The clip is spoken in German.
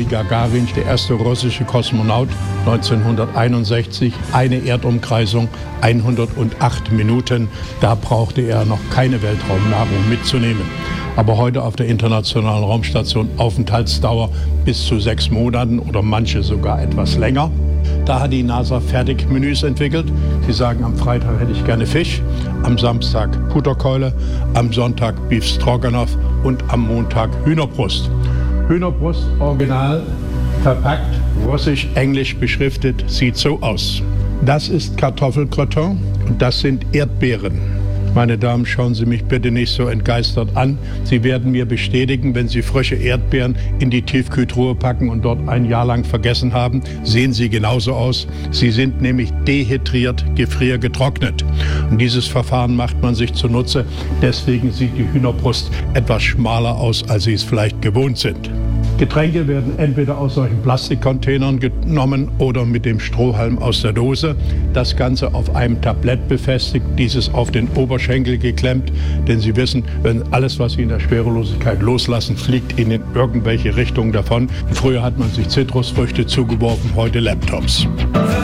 Juri Gagarin, der erste russische Kosmonaut, 1961, eine Erdumkreisung, 108 Minuten. Da brauchte er noch keine Weltraumnahrung mitzunehmen. Aber heute auf der Internationalen Raumstation Aufenthaltsdauer bis zu 6 Monaten oder manche sogar etwas länger. Da hat die NASA Fertigmenüs entwickelt. Sie sagen, am Freitag hätte ich gerne Fisch, am Samstag Butterkeule, am Sonntag Beef Stroganoff und am Montag Hühnerbrust. Hühnerbrust original verpackt, russisch, englisch beschriftet, sieht so aus. Das ist Kartoffelgratin und das sind Erdbeeren. Meine Damen, schauen Sie mich bitte nicht so entgeistert an. Sie werden mir bestätigen, wenn Sie frische Erdbeeren in die Tiefkühltruhe packen und dort ein Jahr lang vergessen haben, sehen sie genauso aus. Sie sind nämlich dehydriert, gefriergetrocknet. Und dieses Verfahren macht man sich zunutze. Deswegen sieht die Hühnerbrust etwas schmaler aus, als Sie es vielleicht gewohnt sind. Getränke werden entweder aus solchen Plastikcontainern genommen oder mit dem Strohhalm aus der Dose. Das Ganze auf einem Tablett befestigt, dieses auf den Oberschenkel geklemmt. Denn Sie wissen, wenn alles, was Sie in der Schwerelosigkeit loslassen, fliegt Ihnen in irgendwelche Richtungen davon. Früher hat man sich Zitrusfrüchte zugeworfen, heute Laptops.